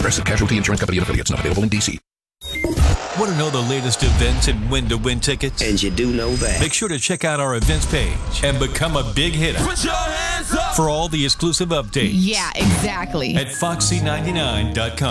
Progressive Casualty Insurance Company and affiliates. Not available in D.C. Want to know the latest events and when to win tickets? And you do know that. Make sure to check out our events page and become a big hitter. Put your hands up For all the exclusive updates. Yeah, exactly. At foxy99.com.